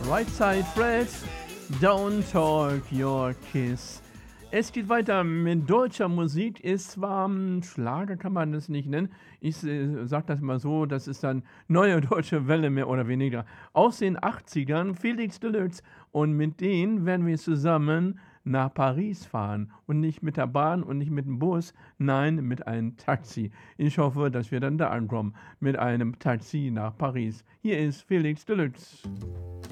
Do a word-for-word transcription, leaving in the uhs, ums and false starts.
Right Side Fred, Don't Talk Your Kiss. Es geht weiter mit deutscher Musik. Ist zwar ein Schlager, kann man das nicht nennen. Ich äh, sage das mal so, das ist dann neue deutsche Welle mehr oder weniger. Aus den achtzigern, Felix Deluxe. Und mit denen werden wir zusammen nach Paris fahren. Und nicht mit der Bahn und nicht mit dem Bus, nein, mit einem Taxi. Ich hoffe, dass wir dann da ankommen. Mit einem Taxi nach Paris. Hier ist Felix Deluxe.